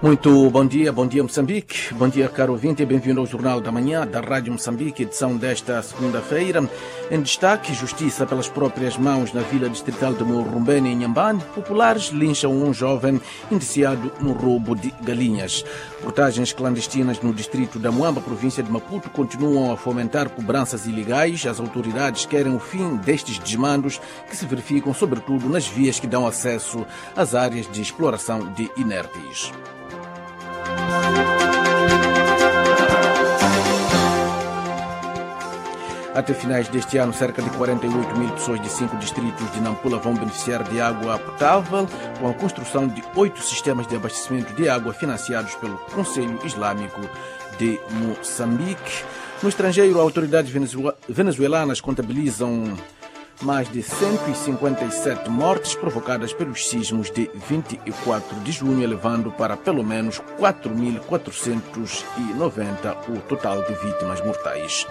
Muito bom dia Moçambique, bom dia caro ouvinte e bem-vindo ao Jornal da Manhã da Rádio Moçambique, edição desta segunda-feira. Em destaque, justiça pelas próprias mãos na vila distrital de Morumbene, em Inhambane. Populares lincham um jovem indiciado no roubo de galinhas. Portagens clandestinas no distrito da Muamba, província de Maputo, continuam a fomentar cobranças ilegais. As autoridades querem o fim destes desmandos que se verificam sobretudo nas vias que dão acesso às áreas de exploração de inertes. Até finais deste ano, cerca de 48 mil pessoas de 5 distritos de Nampula vão beneficiar de água potável com a construção de 8 sistemas de abastecimento de água financiados pelo Conselho Islâmico de Moçambique. No estrangeiro, autoridades venezuelanas contabilizam mais de 157 mortes provocadas pelos sismos de 24 de junho, elevando para pelo menos 4.490 o total de vítimas mortais.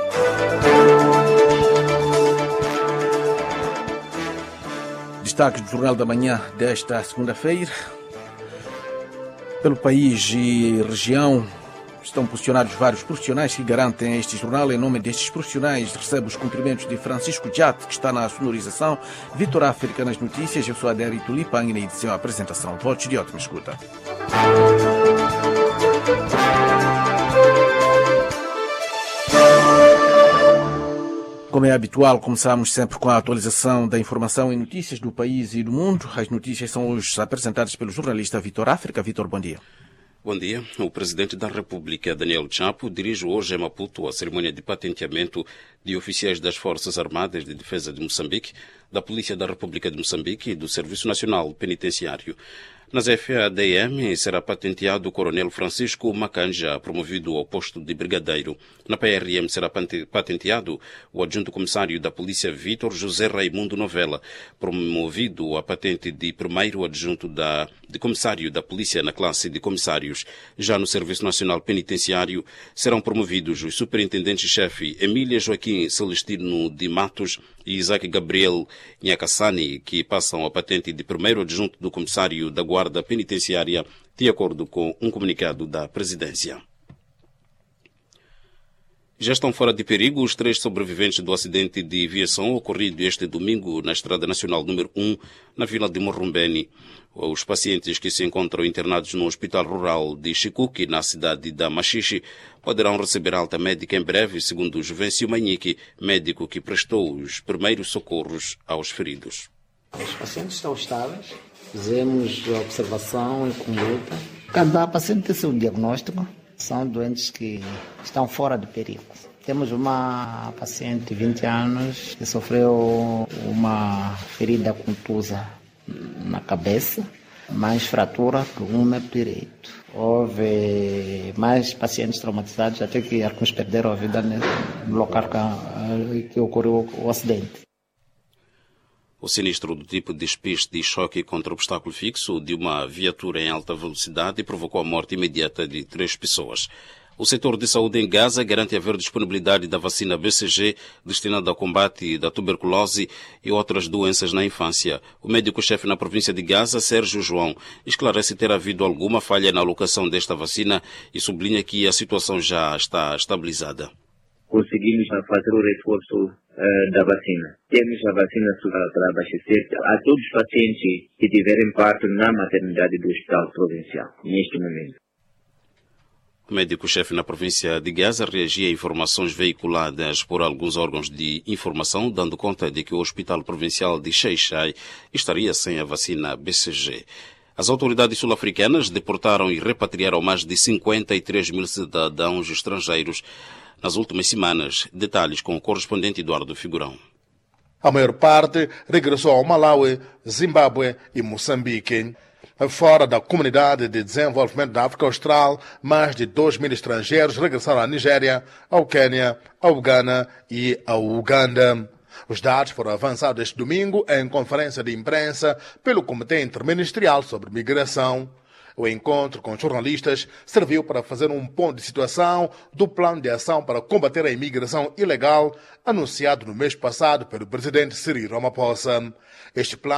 Destaques do Jornal da Manhã desta segunda-feira. Pelo país e região estão posicionados vários profissionais que garantem este jornal. Em nome destes profissionais, recebe os cumprimentos de Francisco Jat, que está na sonorização, Vitor África nas notícias. Eu sou Adério Tulipang e na edição e apresentação. Votos de ótima escuta. Como é habitual, começamos sempre com a atualização da informação e notícias do país e do mundo. As notícias são hoje apresentadas pelo jornalista Vitor África. Vitor, bom dia. Bom dia. O presidente da República, Daniel Chapo, dirige hoje em Maputo a cerimônia de patenteamento de oficiais das Forças Armadas de Defesa de Moçambique, da Polícia da República de Moçambique e do Serviço Nacional Penitenciário. Nas FADM será patenteado o coronel Francisco Macanja, promovido ao posto de brigadeiro. Na PRM será patenteado o adjunto comissário da Polícia Vítor José Raimundo Novella, promovido a patente de primeiro adjunto de comissário da Polícia na classe de comissários. Já no Serviço Nacional Penitenciário serão promovidos os superintendentes-chefe Emília Joaquim Celestino de Matos e Isaac Gabriel Nhacassani, que passam a patente de primeiro adjunto do comissário da Guarda Penitenciária, de acordo com um comunicado da Presidência. Já estão fora de perigo os 3 sobreviventes do acidente de viação ocorrido este domingo na Estrada Nacional número 1, na vila de Morumbene. Os pacientes que se encontram internados no Hospital Rural de Chicuque, na cidade da Machixe, poderão receber alta médica em breve, segundo Juvencio Manhique, médico que prestou os primeiros socorros aos feridos. Os pacientes estão estáveis, fizemos a observação e conduta. Cada paciente tem seu diagnóstico, são doentes que estão fora de perigo. Temos uma paciente de 20 anos que sofreu uma ferida contusa na cabeça, mais fratura do úmero direito. Houve mais pacientes traumatizados, até que alguns perderam a vida no local que ocorreu o acidente. O sinistro do tipo de despiste de choque contra obstáculo fixo de uma viatura em alta velocidade provocou a morte imediata de 3 pessoas. O setor de saúde em Gaza garante haver disponibilidade da vacina BCG destinada ao combate da tuberculose e outras doenças na infância. O médico-chefe na província de Gaza, Sérgio João, esclarece ter havido alguma falha na alocação desta vacina e sublinha que a situação já está estabilizada. Conseguimos fazer o reforço da vacina. Temos a vacina para abastecer a todos os pacientes que tiverem parto na maternidade do Hospital Provincial, neste momento. O médico-chefe na província de Gaza reagia a informações veiculadas por alguns órgãos de informação, dando conta de que o Hospital Provincial de Xai-Xai estaria sem a vacina BCG. As autoridades sul-africanas deportaram e repatriaram mais de 53 mil cidadãos estrangeiros nas últimas semanas. Detalhes com o correspondente Eduardo Figurão. A maior parte regressou ao Malawi, Zimbábue e Moçambique. Fora da Comunidade de Desenvolvimento da África Austral, mais de 2 mil estrangeiros regressaram à Nigéria, ao Quênia, ao Ghana e ao Uganda. Os dados foram avançados este domingo em conferência de imprensa pelo Comitê Interministerial sobre Migração. O encontro com jornalistas serviu para fazer um ponto de situação do plano de ação para combater a imigração ilegal anunciado no mês passado pelo presidente Cyril Ramaphosa. Este plano